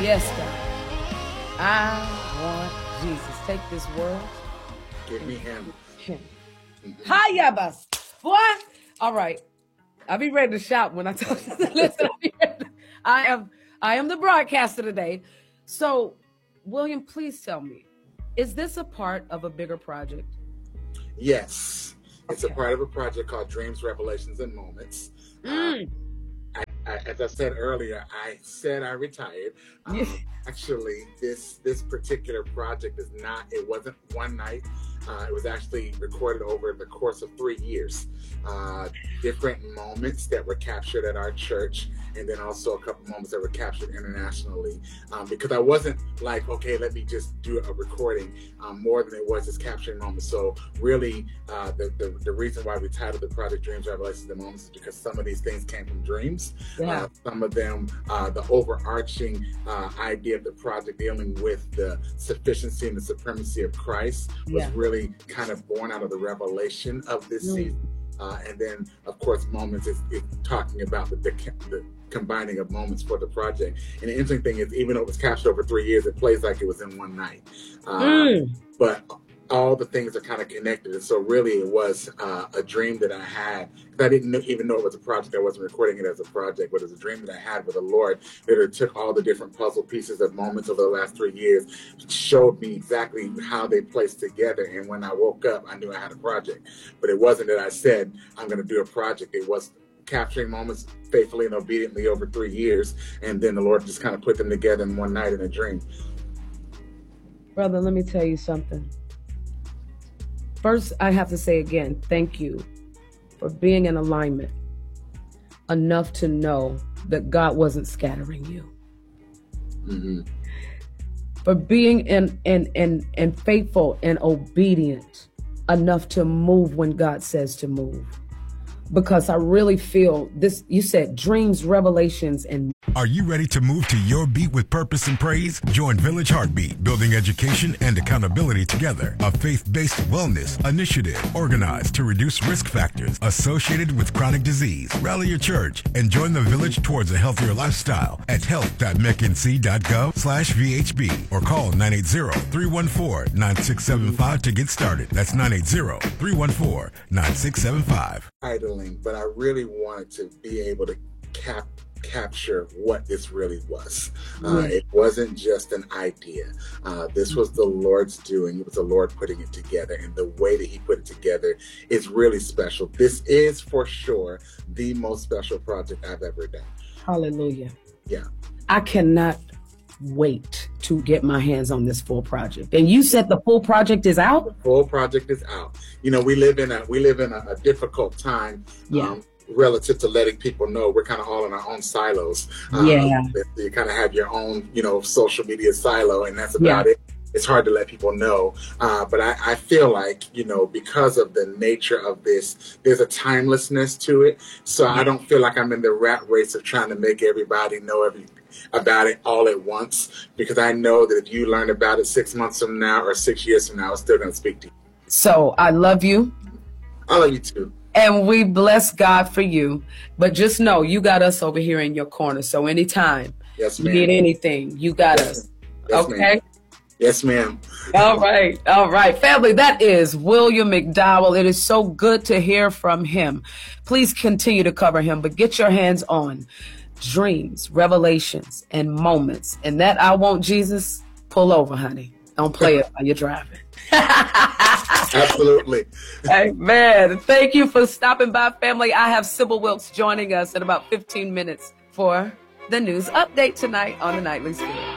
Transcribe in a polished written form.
Yes, God. I want Jesus. Take this world. Give me him. Hiya, bus. What? All right. I'll be ready to shout when I talk to the listen. I am the broadcaster today. So, William, please tell me, is this a part of a bigger project? Yes. It's a part of a project called Dreams, Revelations, and Moments. As I said earlier, I said I retired. Actually, this particular project it wasn't one night. It was actually recorded over the course of 3 years. Different moments that were captured at our church, and then also a couple moments that were captured internationally. Because I wasn't like, okay, let me just do a recording. More than it was just capturing moments. So really, the reason why we titled the project Dreams, Revelations, and Moments is because some of these things came from dreams. Yeah. Some of them, the overarching idea of the project dealing with the sufficiency and the supremacy of Christ was really kind of born out of the revelation of this season. And then, of course, Moments is talking about the combining of moments for the project. And the interesting thing is, even though it was captured over 3 years, it plays like it was in one night. But all the things are kind of connected. And so really it was a dream that I had. I didn't even know it was a project. I wasn't recording it as a project, but it was a dream that I had with the Lord that it took all the different puzzle pieces of moments over the last 3 years, showed me exactly how they placed together. And when I woke up, I knew I had a project. But it wasn't that I said, I'm going to do a project. It was capturing moments faithfully and obediently over 3 years. And then the Lord just kind of put them together in one night in a dream. Brother, let me tell you something. First, I have to say again, thank you for being in alignment enough to know that God wasn't scattering you. For being in faithful and obedient enough to move when God says to move. Because I really feel this, you said dreams, revelations, and Are you ready to move to your beat with purpose and praise? Join Village Heartbeat, building education and accountability together. A faith-based wellness initiative organized to reduce risk factors associated with chronic disease. Rally your church and join the Village towards a healthier lifestyle at health.mcnc.gov/VHB or call 980-314-9675 to get started. That's 980-314-9675. Idling, but I really wanted to be able to capture what this really was. It wasn't just an idea. This was the Lord's doing. It was the Lord putting it together, and the way that he put it together is really special. This is for sure the most special project I've ever done. hallelujah. Yeah. I cannot wait to get my hands on this full project. And you said the full project is out? The full project is out. You know, we live in a difficult time. Relative to letting people know we're kind of all in our own silos. You kind of have your own, social media silo, and that's about it. It's hard to let people know. But I feel like, because of the nature of this, there's a timelessness to it. So I don't feel like I'm in the rat race of trying to make everybody know everything about it all at once, because I know that if you learn about it 6 months from now or 6 years from now, it's still going to speak to you. So I love you. I love you too. And we bless God for you. But just know you got us over here in your corner. So anytime you need anything, you got us. Yes, okay? Ma'am. Yes, ma'am. All right. All right. Family, that is William McDowell. It is so good to hear from him. Please continue to cover him, but get your hands on Dreams, Revelations, and Moments. And that I Want Jesus, pull over, honey. Don't play it while you're driving. Absolutely. Amen. Thank you for stopping by, family. I have Sybil Wilkes joining us in about 15 minutes for the news update tonight on the Nightly Spirit.